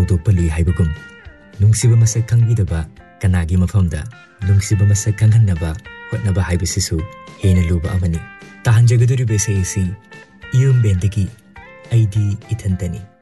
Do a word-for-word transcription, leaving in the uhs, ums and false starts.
ꯐꯥꯎꯗꯣꯛꯄ ꯂꯨꯏ ꯍꯥꯏꯕꯒꯨꯝ ꯅꯨꯡꯁꯤꯕ ꯃꯁꯛ ꯈꯪꯕꯤꯗꯕ ꯀꯅꯥꯒꯤ ꯃꯐꯝꯗ ꯅꯨꯡꯁꯤꯕ ꯃꯁꯛ ꯈꯪꯍꯟꯅꯕ ꯍꯣꯠꯅꯕ ꯍꯥꯏꯕꯁꯤꯁꯨ ꯍꯦꯟꯅ ꯂꯨꯕ ꯑꯃꯅꯤ ꯇꯥꯍꯟꯖꯒꯗꯧꯔꯤꯕ ꯏꯁꯩ ꯑꯁꯤ ꯏꯌꯨꯝꯕꯦꯟꯗꯒꯤ ꯑꯩꯗꯤ ꯏꯊꯟꯇꯅꯤ